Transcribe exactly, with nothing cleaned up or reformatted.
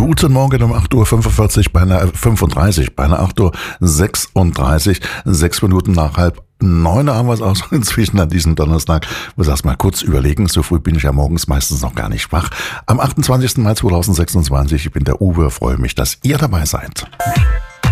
Guten Morgen um acht Uhr fünfundvierzig, beinahe fünfunddreißig, beinahe acht Uhr sechsunddreißig, sechs Minuten nach halb neun haben wir es auch so inzwischen an diesem Donnerstag. Ich muss erst mal kurz überlegen, so früh bin ich ja morgens meistens noch gar nicht wach. Am achtundzwanzigsten Mai zweitausendsechsundzwanzig, ich bin der Uwe, freue mich, dass ihr dabei seid.